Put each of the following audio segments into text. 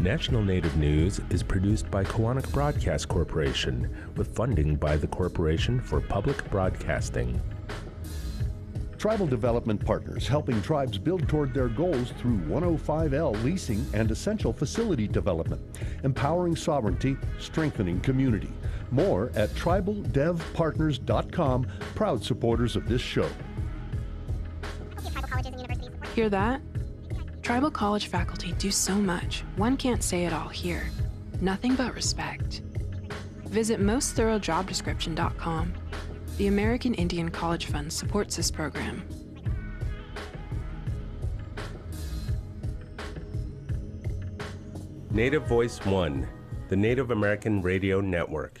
National Native News is produced by Koahnic Broadcast Corporation with funding by the Corporation for Public Broadcasting. Tribal Development Partners, helping tribes build toward their goals through 105L leasing and essential facility development, empowering sovereignty, strengthening community. More at tribaldevpartners.com, proud supporters of this show. Hear that? Tribal college faculty do so much, one can't say it all here. Nothing but respect. Visit mostthoroughdescription.com. The American Indian College Fund supports this program. Native Voice One, the Native American Radio Network.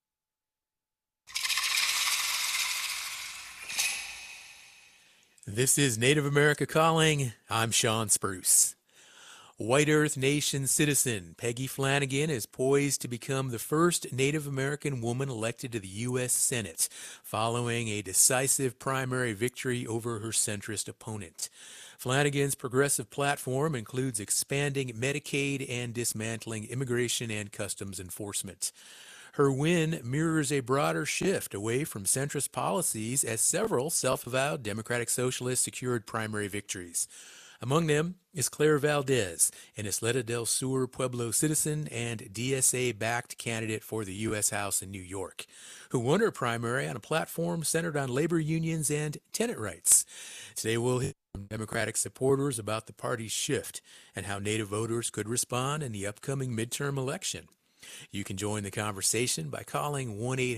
This is Native America Calling. I'm Sean Spruce. White Earth Nation citizen Peggy Flanagan is poised to become the first Native American woman elected to the U.S. Senate, following a decisive primary victory over her centrist opponent. Flanagan's progressive platform includes expanding Medicaid and dismantling immigration and customs enforcement. Her win mirrors a broader shift away from centrist policies as several self-avowed Democratic Socialists secured primary victories. Among them is Claire Valdez, an Isleta del Sur Pueblo citizen and DSA-backed candidate for the U.S. House in New York, who won her primary on a platform centered on labor unions and tenant rights. Today we'll hear from Democratic supporters about the party's shift and how Native voters could respond in the upcoming midterm election. You can join the conversation by calling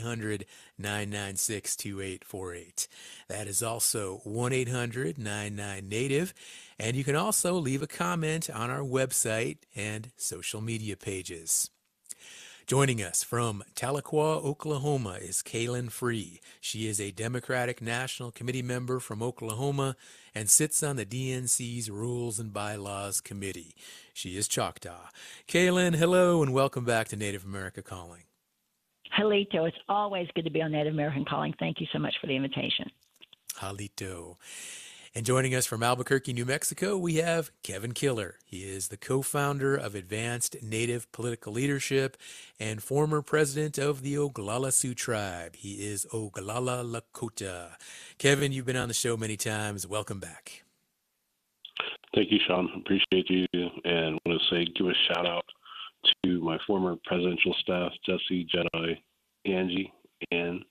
1-800-996-2848. That is also 1-800-99-NATIVE. And you can also leave a comment on our website and social media pages. Joining us from Tahlequah, Oklahoma is Kaylin Free. She is a Democratic National Committee member from Oklahoma and sits on the DNC's Rules and Bylaws Committee. She is Choctaw. Kaylin, hello and welcome back to Native America Calling. Halito, it's always good to be on Native American Calling. Thank you so much for the invitation. Halito. And joining us from Albuquerque, New Mexico, we have Kevin Killer. He is the co-founder of Advanced Native Political Leadership and former president of the Oglala Sioux Tribe. He is Oglala Lakota. Kevin, you've been on the show many times. Welcome back. Thank you, Sean. Appreciate you. And I want to give a shout out to my former presidential staff, Jesse, Jedi, Angie, and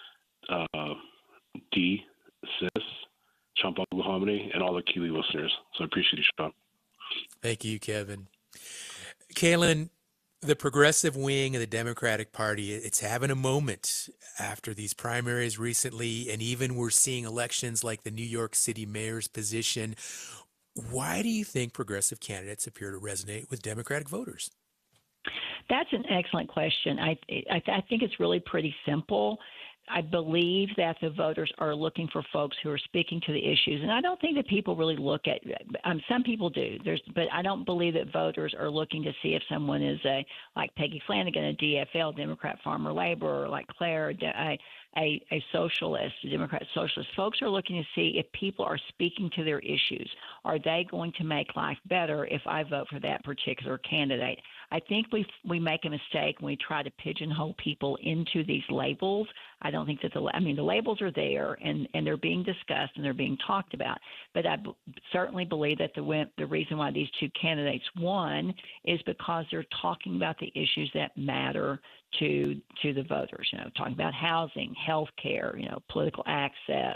D, Sis, Champa Muhammadi, and all the Keeley listeners. So I appreciate you, Sean. Thank you, Kevin. Kaylin, the progressive wing of the Democratic Party, it's having a moment after these primaries recently, and even we're seeing elections like the New York City mayor's position. Why do you think progressive candidates appear to resonate with Democratic voters? That's an excellent question. I think it's really pretty simple. I believe that the voters are looking for folks who are speaking to the issues, and I don't think that people really look at. Some people do, but I don't believe that voters are looking to see if someone is like Peggy Flanagan, a DFL, Democrat Farmer Labor, or like Claire, a socialist, a Democrat socialist. Folks are looking to see if people are speaking to their issues. Are they going to make life better if I vote for that particular candidate? I think we make a mistake when we try to pigeonhole people into these labels. I don't think that the labels are there and they're being discussed and they're being talked about. But I certainly believe that the reason why these two candidates won is because they're talking about the issues that matter to the voters. Talking about housing, health care, political access,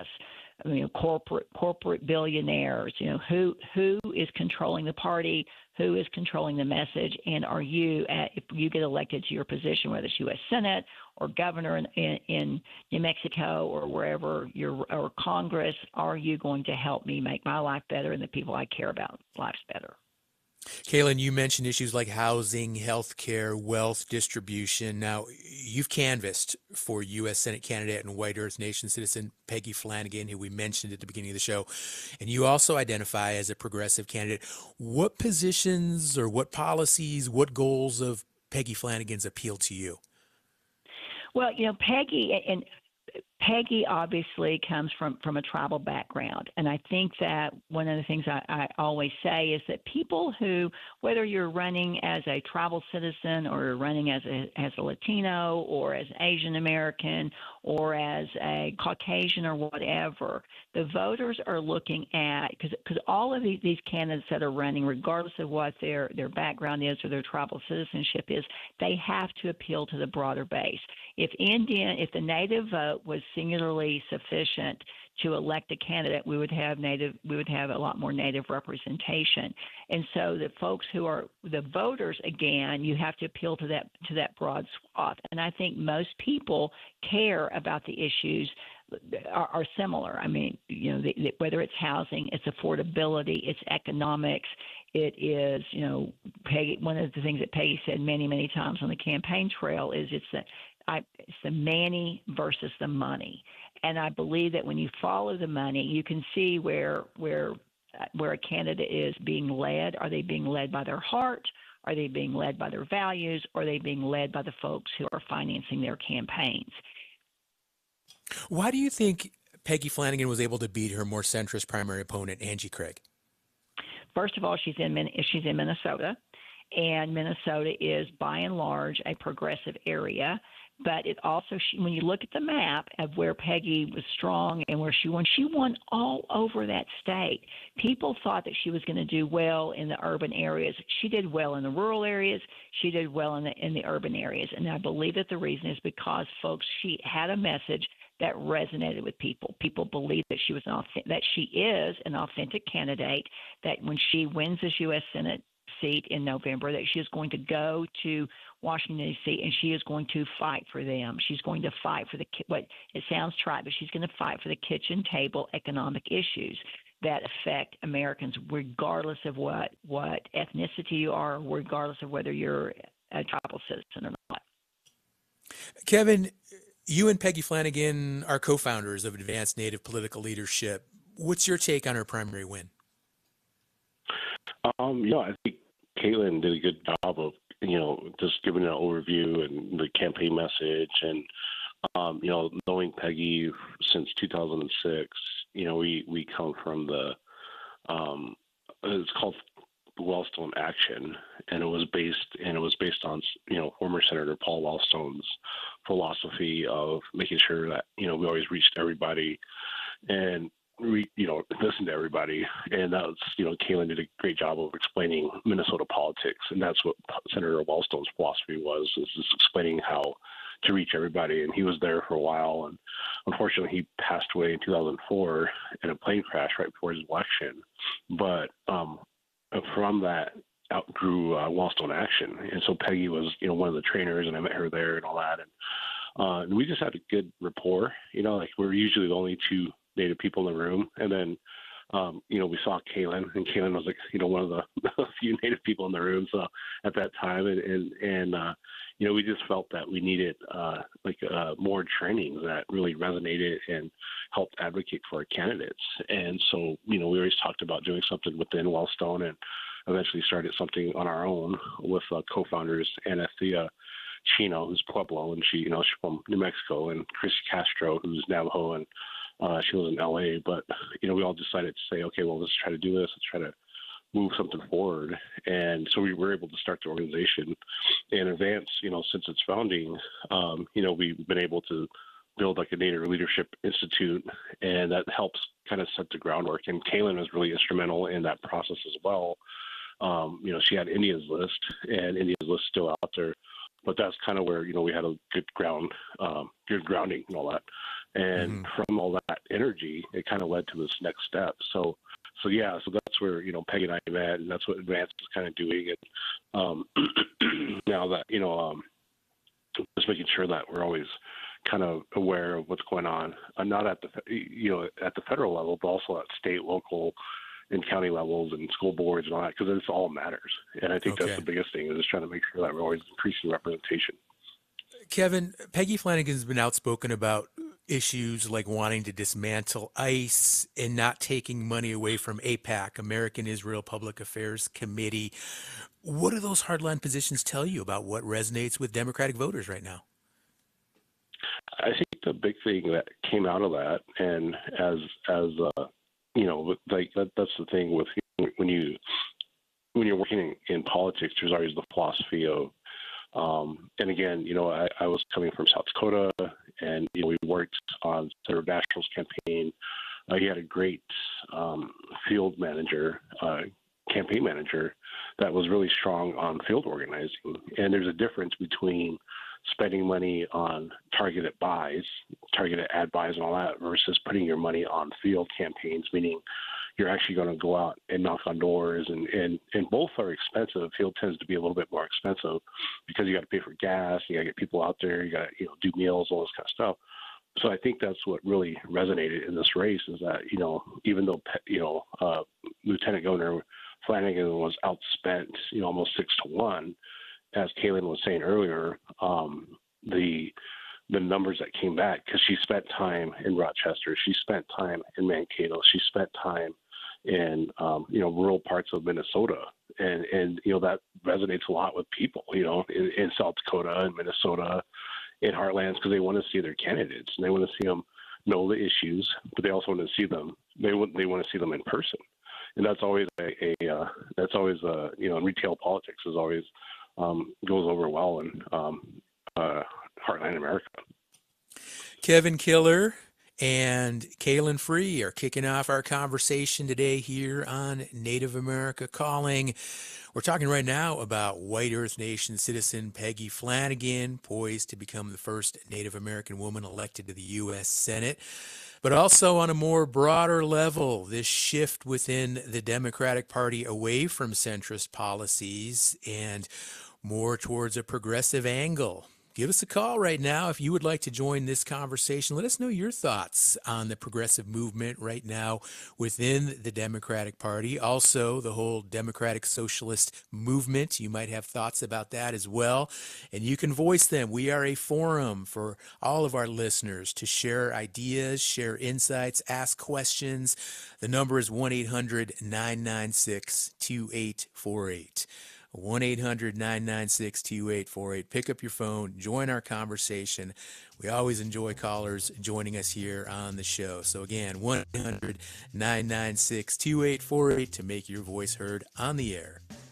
corporate billionaires. Who is controlling the party? Who is controlling the message? And are you, if you get elected to your position, whether it's U.S. Senate or governor in New Mexico or wherever or Congress, are you going to help me make my life better and the people I care about lives better? Kaylin, you mentioned issues like housing, healthcare, wealth distribution. Now, you've canvassed for U.S. Senate candidate and White Earth Nation citizen Peggy Flanagan, who we mentioned at the beginning of the show, and you also identify as a progressive candidate. What positions or what policies, what goals of Peggy Flanagan's appeal to you? Well, Peggy, and Peggy obviously comes from a tribal background. And I think that one of the things I always say is that people who, whether you're running as a tribal citizen or you're running as a Latino or as Asian American or as a Caucasian or whatever, the voters are looking at, because all of these candidates that are running, regardless of what their background is or their tribal citizenship is, they have to appeal to the broader base. If the Native vote was singularly sufficient to elect a candidate, we would have a lot more Native representation. And so the folks who are the voters, again, you have to appeal to that broad swath. And I think most people care about the issues are similar. I mean, whether it's housing, it's affordability, it's economics, it is, Peggy. One of the things that Peggy said many, many times on the campaign trail is it's the Manny versus the money. And I believe that when you follow the money, you can see where a candidate is being led. Are they being led by their heart? Are they being led by their values? Or are they being led by the folks who are financing their campaigns? Why do you think Peggy Flanagan was able to beat her more centrist primary opponent, Angie Craig? First of all, she's in Minnesota, and Minnesota is by and large a progressive area. But it also, when you look at the map of where Peggy was strong and where she won all over that state. People thought that she was going to do well in the urban areas. She did well in the rural areas. She did well in the urban areas. And I believe that the reason is because, folks, she had a message that resonated with people. People believe that she is an authentic candidate, that when she wins this U.S. Senate seat in November, that she is going to go to Washington, D.C., and she is going to fight for them. She's going to fight for what it sounds trite, but she's going to fight for the kitchen table economic issues that affect Americans, regardless of what ethnicity you are, regardless of whether you're a tribal citizen or not. Kevin, you and Peggy Flanagan are co-founders of Advanced Native Political Leadership. What's your take on her primary win? I think Caitlin did a good job of, just giving an overview and the campaign message. And, knowing Peggy since 2006, we come from it's called Wellstone Action, and it was based on, former Senator Paul Wellstone's philosophy of making sure that, we always reached everybody and listen to everybody. And that was, Caitlin did a great job of explaining Minnesota politics. And that's what Senator Wellstone's philosophy was, is just explaining how to reach everybody. And he was there for a while. And unfortunately, he passed away in 2004 in a plane crash right before his election. But from that outgrew Wellstone Action. And so Peggy was, one of the trainers, and I met her there and all that. And we just had a good rapport. We're usually the only two Native people in the room. And then, we saw Caitlin, and Caitlin was one of the few Native people in the room. So at that time, and we just felt that we needed more training that really resonated and helped advocate for our candidates. And so, we always talked about doing something within Wellstone, and eventually started something on our own with co-founders Anathea Chino, who's Pueblo, and she's from New Mexico, and Chris Castro, who's Navajo, and she lives in LA. But, we all decided to say, okay, well, let's try to do this. Let's try to move something forward. And so we were able to start the organization and advance, since its founding. We've been able to build like a Native Leadership Institute, and that helps kind of set the groundwork. And Caitlin was really instrumental in that process as well. She had India's List, and India's List is still out there. But that's kind of where, we had a good grounding and all that. And from all that energy, it kind of led to this next step. So that's where, Peggy and I met, and that's what Advance is kind of doing. And now that, just making sure that we're always kind of aware of what's going on, not at the federal level, but also at state, local, and county levels and school boards and all that, because this all matters. And I think that's the biggest thing, is just trying to make sure that we're always increasing representation. Kevin, Peggy Flanagan's been outspoken about issues like wanting to dismantle ICE and not taking money away from AIPAC, American Israel Public Affairs Committee. What do those hardline positions tell you about what resonates with Democratic voters right now? I think the big thing that came out of that, and as like that's the thing with when you're working in politics, there's always the philosophy of, and again, I was coming from South Dakota, and we worked on Senator Daschle's campaign. He had a great field manager, campaign manager, that was really strong on field organizing. And there's a difference between spending money on targeted ad buys and all that, versus putting your money on field campaigns, meaning you're actually going to go out and knock on doors, and both are expensive. Field tends to be a little bit more expensive because you got to pay for gas, you got to get people out there, you got to do meals, all this kind of stuff. So I think that's what really resonated in this race, is that even though Lieutenant Governor Flanagan was outspent almost 6-1, as Kaylin was saying earlier, the numbers that came back, because she spent time in Rochester, she spent time in Mankato, she spent time in rural parts of Minnesota, and that resonates a lot with people in South Dakota and Minnesota, in heartlands, because they want to see their candidates and they want to see them know the issues, but they also want to see them. They want to see them in person, and that's always in retail politics is always goes over well in heartland America. Kevin Killer and Kaylin Free are kicking off our conversation today here on Native America Calling. We're talking right now about White Earth Nation citizen Peggy Flanagan, poised to become the first Native American woman elected to the U.S. Senate. But also on a more broader level, this shift within the Democratic Party away from centrist policies and more towards a progressive angle. Give us a call right now if you would like to join this conversation. Let us know your thoughts on the progressive movement right now within the Democratic Party. Also, the whole democratic socialist movement. You might have thoughts about that as well, and you can voice them. We are a forum for all of our listeners to share ideas, share insights, ask questions. The number is 1-800-996-2848. 1-800-996-2848. Pick up your phone, join our conversation. We always enjoy callers joining us here on the show. So again, 1-800-996-2848 to make your voice heard on the air.